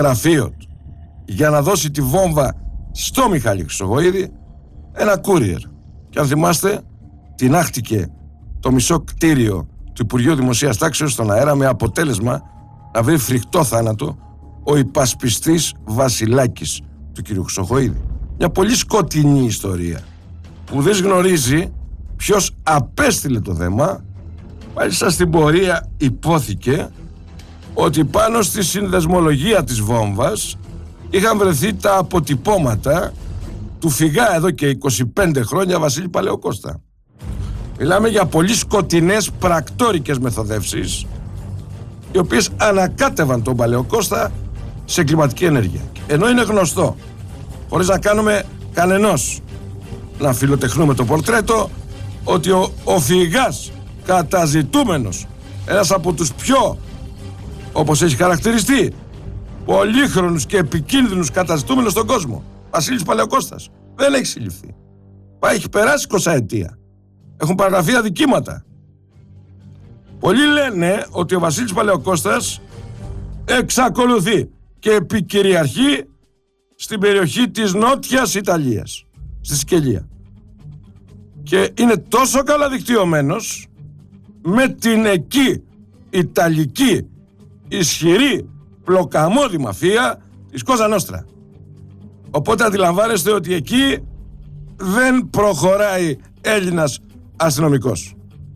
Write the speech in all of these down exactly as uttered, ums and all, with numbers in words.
γραφείο του για να δώσει τη βόμβα στο Μιχάλη Χρυσοχοΐδη ένα courier. Και αν θυμάστε, τινάχτηκε το μισό κτίριο του Υπουργείου Δημοσίας Τάξεως στον αέρα με αποτέλεσμα να βρει φρικτό θάνατο ο υπασπιστής Βασιλάκης του κ. Χρυσοχοΐδη. Μια πολύ σκοτεινή ιστορία που δεν γνωρίζει ποιος απέστειλε το δέμα. Μάλιστα στην πορεία υπόθηκε ότι πάνω στη συνδεσμολογία της βόμβας είχαν βρεθεί τα αποτυπώματα του φυγά εδώ και είκοσι πέντε χρόνια Βασίλη Παλαιοκώστα. Μιλάμε για πολύ σκοτεινές πρακτόρικες μεθοδεύσεις, οι οποίες ανακάτευαν τον Παλαιοκώστα σε κλιματική ενέργεια. Ενώ είναι γνωστό, χωρίς να κάνουμε κανενός να φιλοτεχνούμε το πορτρέτο, ότι ο, ο φυγάς καταζητούμενος, ένας από τους πιο, όπως έχει χαρακτηριστεί, πολύχρονους και επικίνδυνους καταζητούμενους στον κόσμο, Βασίλης Παλαιοκώστας, δεν έχει συλληφθεί. Πάει, έχει περάσει εικοσαετία. Έχουν παραγραφεί αδικήματα. Πολλοί λένε ότι ο Βασίλης Παλαιοκώστας εξακολουθεί και επικυριαρχεί στην περιοχή της Νότιας Ιταλίας, στη Σικελία. Και είναι τόσο καλά δικτυωμένος με την εκεί Ιταλική ισχυρή πλοκαμώδη μαφία της Κόζα Νόστρα. Οπότε αντιλαμβάνεστε ότι εκεί δεν προχωράει Έλληνας αστυνομικός.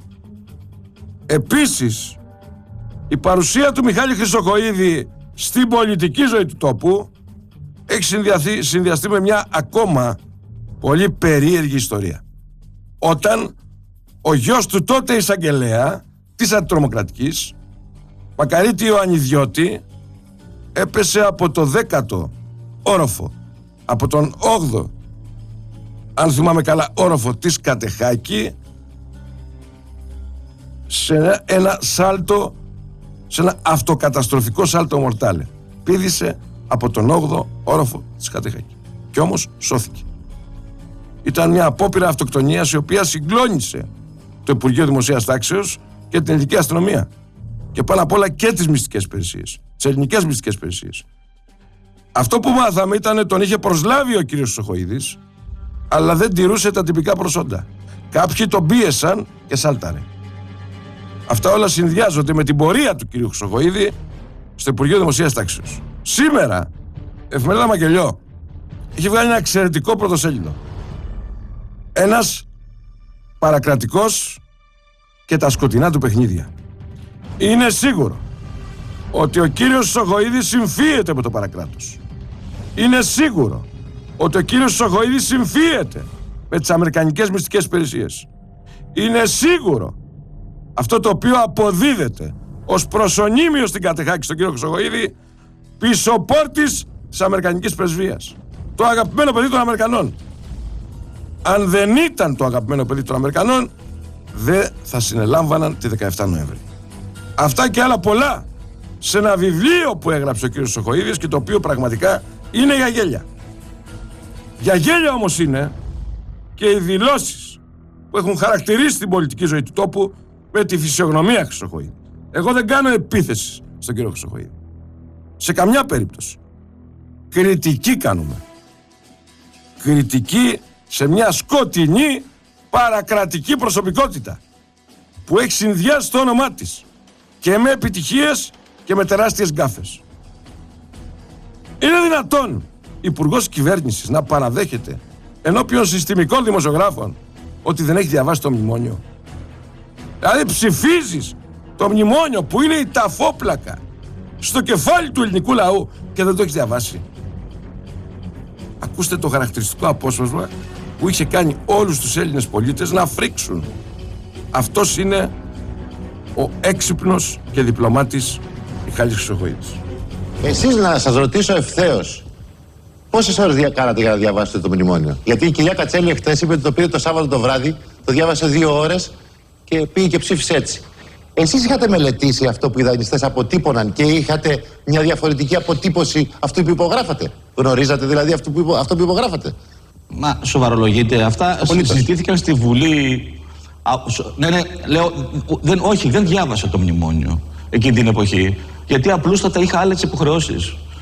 Επίσης, η παρουσία του Μιχάλη Χρυσοχοΐδη στην πολιτική ζωή του τόπου έχει συνδυαστεί, συνδυαστεί με μια ακόμα πολύ περίεργη ιστορία. Όταν ο γιος του τότε εισαγγελέα της αντιτρομοκρατικής, Μακαρίτη Ιωαννιδιώτη, έπεσε από το δέκατο όροφο, από τον όγδοο, αν θυμάμαι καλά, όροφο της Κατεχάκη, σε ένα σάλτο, σε ένα αυτοκαταστροφικό σάλτο μορτάλε. Πήδησε από τον όγδοο όροφο της Κατεχάκη. Κι όμως σώθηκε. Ήταν μια απόπειρα αυτοκτονίας η οποία συγκλώνησε το Υπουργείο Δημοσίας Τάξεως και την ελληνική αστυνομία. Και πάνω απ' όλα και τις μυστικές υπηρεσίες, τις ελληνικές μυστικές υπηρεσίες. Αυτό που μάθαμε ήταν ότι τον είχε προσλάβει ο κύριος Χρυσοχοΐδης, αλλά δεν τηρούσε τα τυπικά προσόντα. Κάποιοι τον πίεσαν και σάλταρε. Αυτά όλα συνδυάζονται με την πορεία του κυρίου Χρυσοχοΐδη στο Υπουργείο Δημοσίας Τάξεως. Σήμερα, εφημερίδα Μακελιό έχει βγάλει ένα εξαιρετικό πρωτοσέλιδο. Ένας παρακρατικός και τα σκοτεινά του παιχνίδια. Είναι σίγουρο ότι ο κύριος Χρυσοχοΐδης συμφίεται με το παρακράτος. Είναι σίγουρο ότι ο κύριος Χρυσοχοΐδης συμφίεται με τις αμερικανικές μυστικές υπηρεσίες. Είναι σίγουρο αυτό το οποίο αποδίδεται ως προσωνύμιο στην Κατεχάκη στον κύριο Χρυσοχοΐδη, πισωπόρτης της αμερικανικής πρεσβείας. Το αγαπημένο παιδί των Αμερικανών. Αν δεν ήταν το αγαπημένο παιδί των Αμερικανών, δεν θα συνελάμβαναν τη δεκαεφτά Νοέμβρη. Αυτά και άλλα πολλά σε ένα βιβλίο που έγραψε ο κύριος Χρυσοχοΐδης και το οποίο πραγματικά είναι για γέλια. Για γέλια όμως είναι και οι δηλώσεις που έχουν χαρακτηρίσει την πολιτική ζωή του τόπου με τη φυσιογνωμία Χρυσοχοΐδη. Εγώ δεν κάνω επίθεση στον κύριο Χρυσοχοΐδη. Σε καμιά περίπτωση. Κριτική κάνουμε. Κριτική σε μια σκοτεινή παρακρατική προσωπικότητα που έχει συνδυάσει το όνομά της και με επιτυχίες και με τεράστιες γκάφες. Είναι δυνατόν υπουργός κυβέρνησης να παραδέχεται ενώπιον συστημικών δημοσιογράφων ότι δεν έχει διαβάσει το μνημόνιο? Δηλαδή ψηφίζεις το μνημόνιο που είναι η ταφόπλακα στο κεφάλι του ελληνικού λαού και δεν το έχεις διαβάσει? Ακούστε το χαρακτηριστικό απόσπασμα που είχε κάνει όλους τους Έλληνες πολίτες να φρίξουν. Αυτός είναι ο έξυπνος και διπλωμάτης Μιχάλης Χρυσοχοΐδης. Εσείς, να σας ρωτήσω ευθέως, πόσες ώρες δια... κάνατε για να διαβάσετε το μνημόνιο? Γιατί η κυρία Κατσέλη εχθές είπε ότι το πήρε το Σάββατο το βράδυ, το διάβασε δύο ώρες και πήγε και ψήφισε έτσι. Εσείς είχατε μελετήσει αυτό που οι δανειστές αποτύπωναν και είχατε μια διαφορετική αποτύπωση αυτού που υπογράφατε? Γνωρίζατε δηλαδή αυτό που, υπο... αυτό που υπογράφατε? Μα σοβαρολογείτε. Αυτά συζητήθηκαν στη Βουλή. Α, ναι, ναι, λέω, δεν, όχι, δεν διάβασα το μνημόνιο εκείνη την εποχή. Γιατί απλούστατα είχα άλλες υποχρεώσεις.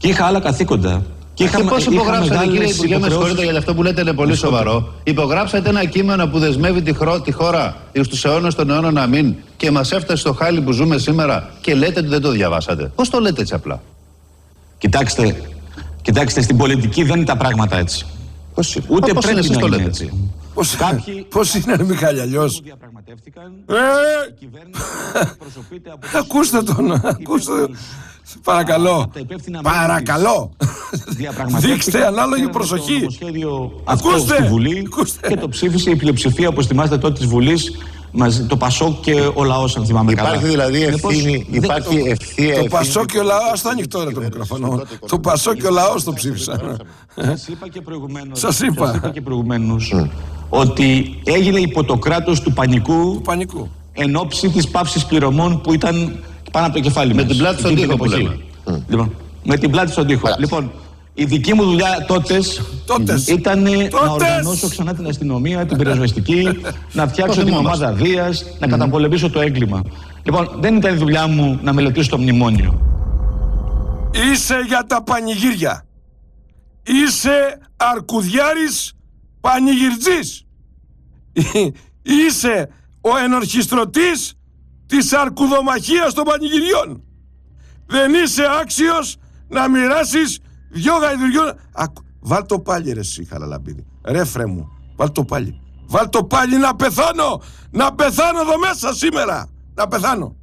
Και είχα άλλα καθήκοντα. Και, και πώς υπογράψατε, κύριε Υπουργέ, με συγχωρείτε για αυτό που λέτε, είναι πολύ σοβαρό. Υπογράψατε ένα κείμενο που δεσμεύει τη, χρο... τη χώρα στους αιώνες των αιώνων να μην και μας έφτασε στο χάλι που ζούμε σήμερα και λέτε ότι δεν το διαβάσατε. Πώς το λέτε έτσι απλά? Κοιτάξτε, κοιτάξτε, στην πολιτική δεν είναι τα πράγματα έτσι. Πώς είναι? Ούτε πώς πρέπει είναι, να το είναι λέτε έτσι. Πώς, Κάποιοι, πώς είναι, ρε Μιχάλη, αλλιώς? Διαπραγματεύτηκαν. Ε, Η κυβέρνηση εκπροσωπείται από... Ακούστε τον, ακούστε τον. Παρακαλώ. Παρακαλώ. Δείξτε ανάλογη προσοχή. Ακούστε. Στη Βουλή και το ψήφισε η πλειοψηφία, όπως θυμάστε, τότε της Βουλής, το Πασόκ και ο λαός, αν θυμάμαι καλά. Υπάρχει δηλαδή ευθύνη, υπάρχει ευθεία. Το Πασόκ και ο λαός, θα ανοιχτό ρε το μικρόφωνο. Το Πασόκ και ο λαός το ψήφισαν. Σας είπα και προηγουμένως. Σας είπα και προηγουμένως ότι έγινε υπό το κράτος του πανικού εν ώψη της πάυσης πληρωμών που ήταν πάνω από το κεφάλι μας. Με την πλάτη στον τοίχο που λέμε. Λοιπόν, με την πλάτη στον τοίχο. Λοιπόν, η δική μου δουλειά τότες, τότες. ήταν τότες. να οργανώσω ξανά την αστυνομία, την πυροσβεστική, να φτιάξω την ομάδα βίας, να καταπολεμήσω το έγκλημα. Λοιπόν, δεν ήταν η δουλειά μου να μελετήσω το μνημόνιο. Είσαι για τα πανηγύρια. Είσαι αρκουδιάρης πανηγυρτζής. Είσαι ο ενορχιστρωτής της αρκουδομαχίας των πανηγυριών. Δεν είσαι άξιος να μοιράσεις δυο γαϊδουριών. Βάλ το πάλι ρε εσύ Χαραλαμπίδη. Ρε φρέ μου, βάλ το πάλι. Βάλ το πάλι να πεθάνω. Να πεθάνω εδώ μέσα σήμερα. Να πεθάνω.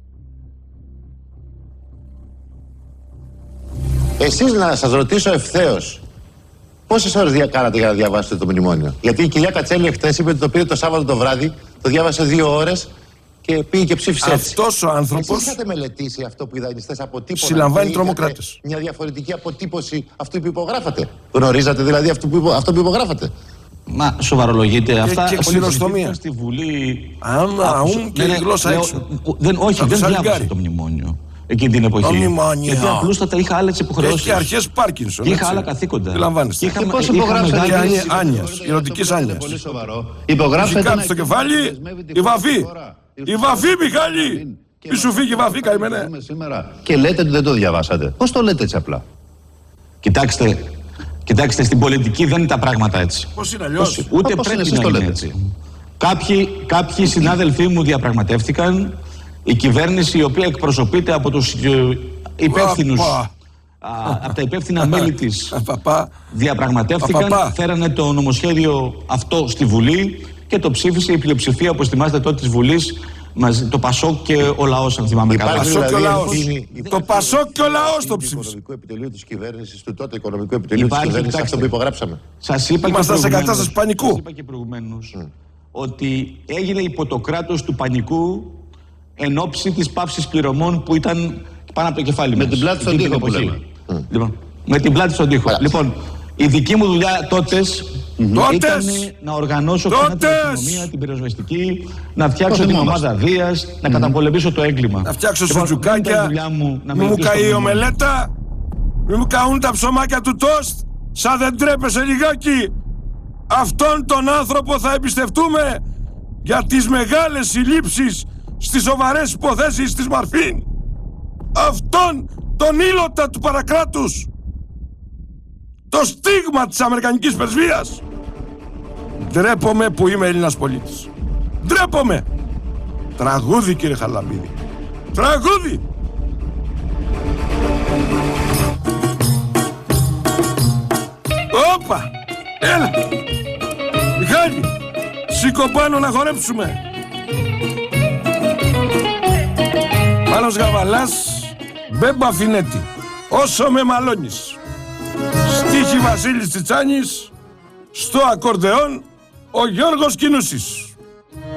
Εσείς να σας ρωτήσω ευθέως, πόσες ώρες δια κάνατε για να διαβάσετε το μνημόνιο? Γιατί η κυρία Κατσέλη χτες είπε ότι το πήρε το Σάββατο το βράδυ, το διάβασε δύο ώρες και πήγε και ψήφισε έτσι. Αυτός ο άνθρωπος. Εσείς είχατε μελετήσει αυτό που οι δανειστές αποτύπωναν? Συλλαμβάνει τρομοκράτες. Μια διαφορετική αποτύπωση αυτού που υπογράφατε. Γνωρίζατε δηλαδή αυτό που, υπο, αυτό που υπογράφατε? Μα σοβαρολογείτε αυτά. Και ξηροστομία. Στη Βουλή. Άμα, αούν και η γλώσσα έξω. Δεν, όχι, δεν διάβασα το μνημόνιο εκείνη την εποχή. Το μνημόνιο. Γιατί απλούστατα είχα άλλες υποχρεώσεις. Έχει αρχές Πάρκινσον. Είχα άλλα καθήκοντα. Αντιλαμβάνεστε. Και πώς υπογράψατε? Και άνοιας, ερωτικής άνοιας. Πολύ σοβαρό. Υπογράψατε κάτω στο κεφάλι η βαφή. Η βαφή, Μιχάλη! Μη σου φύγει η βαφή, καημένε. Και λέτε ότι δεν το διαβάσατε. Πώς το λέτε έτσι απλά? Κοιτάξτε, κοιτάξτε, στην πολιτική δεν είναι τα πράγματα έτσι. Πώς είναι αλλιώς? Ούτε πρέπει να είναι έτσι. Κάποιοι, κάποιοι συνάδελφοί μου διαπραγματεύτηκαν. Η κυβέρνηση, η οποία εκπροσωπείται από τους υπεύθυνους, από τα υπεύθυνα μέλη της, διαπραγματεύτηκαν, φέρανε το νομοσχέδιο αυτό στη Βουλή και το ψήφισε η πλειοψηφία, όπως θυμάστε, τότε της Βουλής, το Πασόκ και ο λαός, αν θυμάμαι καλά. Το Πασόκ και ο λαός το ψήφισε. Το οικονομικό επιτελείο της κυβέρνησης, του τότε οικονομικό επιτελείο της κυβέρνησης, αυτό που υπογράψαμε. Σας είπα Είμαστε σε κατάσταση πανικού. Σας είπα και προηγουμένως ότι έγινε υπό το κράτος του πανικού εν ώψη της πάυσης πληρωμών που ήταν πάνω από το κεφάλι μας. Με την πλάτη στον τοίχο που λέμε. Λοιπόν, με την πλάτη στον τοίχο. Λοιπόν, η δική μου δουλειά τότες ήταν να οργανώσω ξανά την αστυνομία, την πυροσβεστική, να φτιάξω την ομάδα βίας, να καταπολεμήσω το έγκλημα. Να φτιάξω σουτζουκάκια, μη μου καεί η ομελέτα, μη μου καούν τα ψωμάκια του τόστ, σαν δεν τρέπεσαι λιγάκι. Αυτόν τον άνθρωπο θα εμπιστευτούμε για τις μεγάλες συλλήψεις στις σοβαρές υποθέσεις της Μαρφίν. Αυτόν τον ήλωτα του παρακράτους. Το στίγμα της Αμερικανικής πρεσβείας. Ντρέπομαι που είμαι Έλληνας πολίτης. Ντρέπομαι. Τραγούδι, κύριε Χαραλαμπίδη. Τραγούδι. Όπα. Έλα. Μιχάλη. Σήκω πάνω να χορέψουμε. Πάνος Γαβαλάς, Μπέμπα Φινέτη. Όσο με μαλώνεις. Στίχη Βασίλης Τσιτσάνης. Στο ακορντεόν ο Γιώργος Κινούσης.